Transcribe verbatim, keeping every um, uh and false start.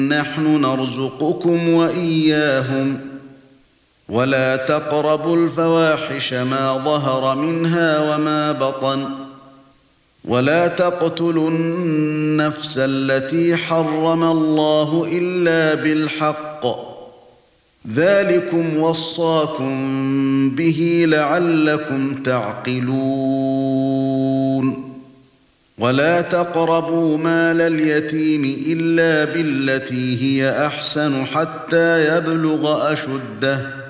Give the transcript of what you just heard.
نحن نرزقكم وإياهم ولا تقربوا الفواحش ما ظهر منها وما بطن ولا تقتلوا النفس التي حرم الله إلا بالحق ذلكم وصاكم به لعلكم تعقلون ولا تقربوا مال اليتيم إلا بالتي هي أحسن حتى يبلغ أشده